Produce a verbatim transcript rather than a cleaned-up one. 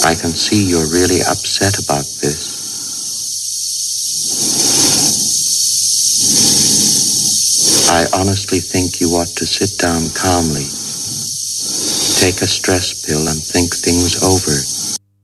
I can see you're really upset about this. I honestly think you ought to sit down calmly, take a stress pill, and think things over.